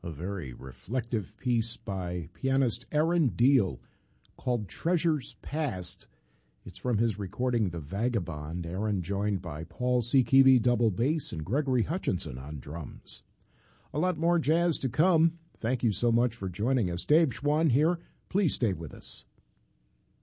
A very reflective piece by pianist Aaron Deal called Treasures Past. It's from his recording The Vagabond. Aaron joined by Paul Sekevi double bass and Gregory Hutchinson on drums. A lot more jazz to come. Thank you so much for joining us. Dave Schwann here. Please stay with us.